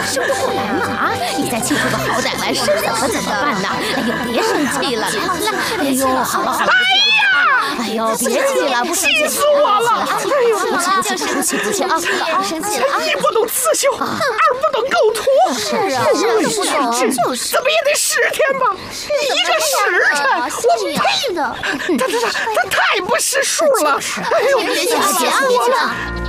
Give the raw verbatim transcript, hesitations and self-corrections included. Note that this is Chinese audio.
生不过来嘛！啊，你再气出个好歹来，生怎么怎么办呢？哎呦，别生气了，哎呦，好了好了。 哎呦，别气了，不生气， 气死我了！ 哎呦，不气不气不气啊！别生气了啊！ 一不懂刺绣，二不懂构图， 是啊，不懂就是， 怎么也得十天吧？一个时辰，我呸的！他他他他太不识数了！哎呦， 别气了，别气了！